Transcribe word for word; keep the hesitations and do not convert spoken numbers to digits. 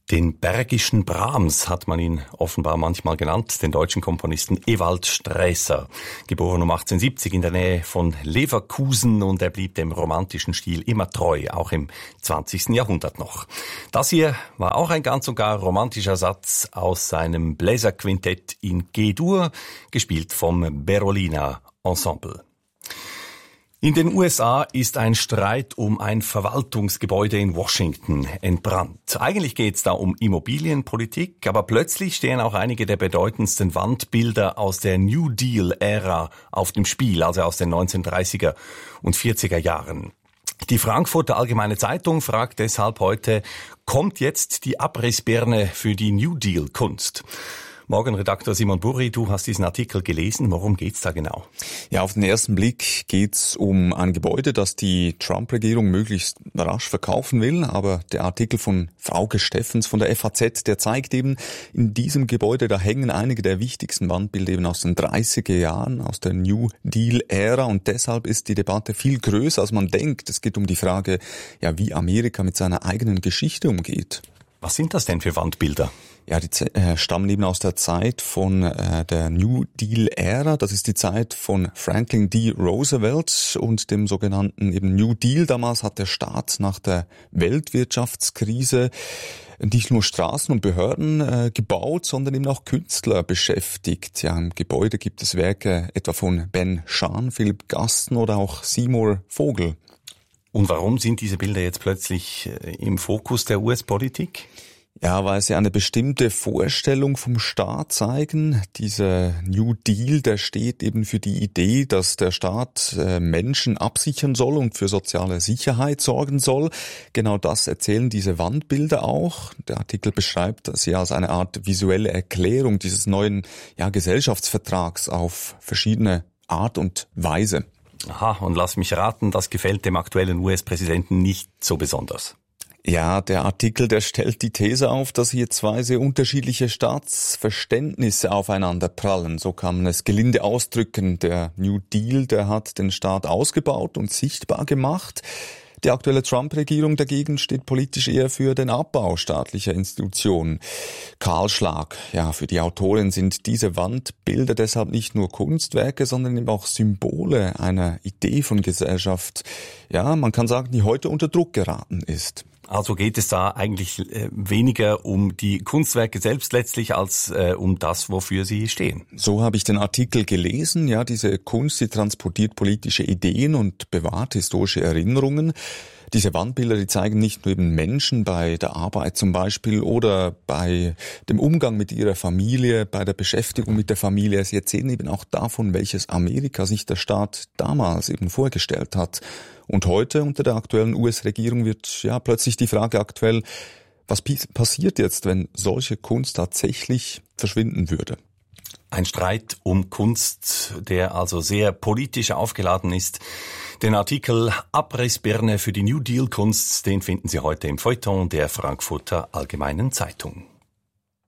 Den Bergischen Brahms hat man ihn offenbar manchmal genannt, den deutschen Komponisten Ewald Strässer. Geboren um achtzehnhundertsiebzig in der Nähe von Leverkusen, und er blieb dem romantischen Stil immer treu, auch im zwanzigsten Jahrhundert noch. Das hier war auch ein ganz und gar romantischer Satz aus seinem Bläserquintett in G-Dur, gespielt vom Berolina Ensemble. In den U S A ist ein Streit um ein Verwaltungsgebäude in Washington entbrannt. Eigentlich geht es da um Immobilienpolitik, aber plötzlich stehen auch einige der bedeutendsten Wandbilder aus der New Deal-Ära auf dem Spiel, also aus den neunzehnhundertdreißiger und vierziger Jahren. Die Frankfurter Allgemeine Zeitung fragt deshalb heute, kommt jetzt die Abrissbirne für die New Deal-Kunst? Morgenredakteur Simon Burri, du hast diesen Artikel gelesen. Worum geht's da genau? Ja, auf den ersten Blick geht's um ein Gebäude, das die Trump-Regierung möglichst rasch verkaufen will. Aber der Artikel von Frauke Steffens von der F A Z, der zeigt eben, in diesem Gebäude, da hängen einige der wichtigsten Wandbilder eben aus den dreißiger Jahren, aus der New Deal-Ära. Und deshalb ist die Debatte viel größer, als man denkt. Es geht um die Frage, ja, wie Amerika mit seiner eigenen Geschichte umgeht. Was sind das denn für Wandbilder? Ja, die äh, stammen eben aus der Zeit von äh, der New Deal-Ära. Das ist die Zeit von Franklin D. Roosevelt und dem sogenannten eben New Deal. Damals hat der Staat nach der Weltwirtschaftskrise nicht nur Straßen und Behörden äh, gebaut, sondern eben auch Künstler beschäftigt. Ja, im Gebäude gibt es Werke etwa von Ben Shahn, Philipp Gaston oder auch Seymour Vogel. Und warum sind diese Bilder jetzt plötzlich im Fokus der U S-Politik? Ja, weil sie eine bestimmte Vorstellung vom Staat zeigen. Dieser New Deal, der steht eben für die Idee, dass der Staat äh, Menschen absichern soll und für soziale Sicherheit sorgen soll. Genau das erzählen diese Wandbilder auch. Der Artikel beschreibt sie als eine Art visuelle Erklärung dieses neuen ja, Gesellschaftsvertrags auf verschiedene Art und Weise. Aha, und lass mich raten, das gefällt dem aktuellen U S-Präsidenten nicht so besonders. Ja, der Artikel, der stellt die These auf, dass hier zwei sehr unterschiedliche Staatsverständnisse aufeinander prallen. So kann man es gelinde ausdrücken. Der New Deal, der hat den Staat ausgebaut und sichtbar gemacht. Die aktuelle Trump-Regierung dagegen steht politisch eher für den Abbau staatlicher Institutionen. Kahlschlag. Ja, für die Autorin sind diese Wandbilder deshalb nicht nur Kunstwerke, sondern eben auch Symbole einer Idee von Gesellschaft. Ja, man kann sagen, die heute unter Druck geraten ist. Also geht es da eigentlich äh, weniger um die Kunstwerke selbst letztlich als äh, um das, wofür sie stehen. So habe ich den Artikel gelesen. Ja, diese Kunst, die transportiert politische Ideen und bewahrt historische Erinnerungen. Diese Wandbilder, die zeigen nicht nur eben Menschen bei der Arbeit zum Beispiel oder bei dem Umgang mit ihrer Familie, bei der Beschäftigung mit der Familie. Sie erzählen eben auch davon, welches Amerika sich der Staat damals eben vorgestellt hat. Und heute unter der aktuellen U S-Regierung wird ja plötzlich die Frage aktuell, was passiert jetzt, wenn solche Kunst tatsächlich verschwinden würde? Ein Streit um Kunst, der also sehr politisch aufgeladen ist. Den Artikel Abrissbirne für die New Deal Kunst, den finden Sie heute im Feuilleton der Frankfurter Allgemeinen Zeitung.